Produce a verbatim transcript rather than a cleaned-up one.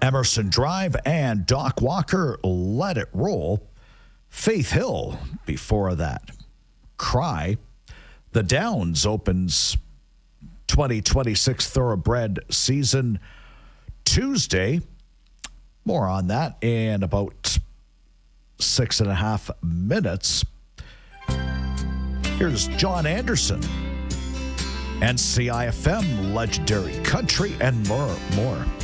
Emerson Drive and Doc Walker, Let It Roll. Faith Hill before that. Cry. The Downs opens twenty twenty-six Thoroughbred season Tuesday. More on that in about six and a half minutes. Here's John Anderson and C I F M, Legendary Country, and more, more.